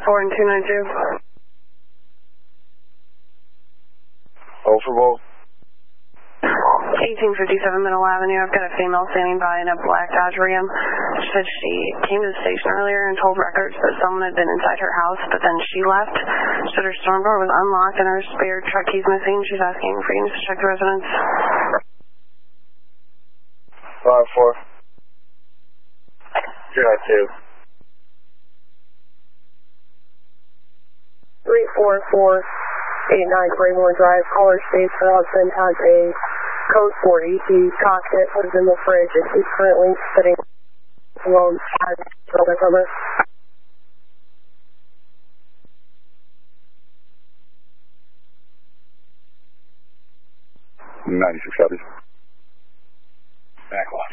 4 and 292. Oh, for both. 1857 Middle Avenue. I've got a female standing by in a black Dodge Ram. She said she came to the station earlier and told records that someone had been inside her house, but then she left. She said her storm door was unlocked and her spare truck keys missing. She's asking for you to check the residence. 4. 292. 34489 Claymore Drive. Caller states her husband has a code 40. The cockpit was in the fridge and he's currently sitting alone. Number. 96 copies. Back